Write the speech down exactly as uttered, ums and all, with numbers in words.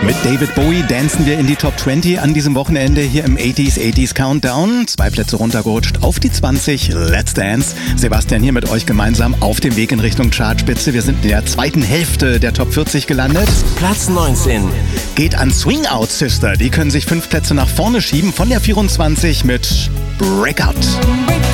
Mit David Bowie dancen wir in die Top zwanzig an diesem Wochenende hier im achtziger achtziger Countdown. Zwei Plätze runtergerutscht auf die zwanzig. Let's Dance. Sebastian hier mit euch gemeinsam auf dem Weg in Richtung Chartspitze. Wir sind in der zweiten Hälfte der Top vierzig gelandet. Platz neunzehn. Geht an Swing Out Sister. Die können sich fünf Plätze nach vorne schieben von der vierundzwanzig mit Breakout.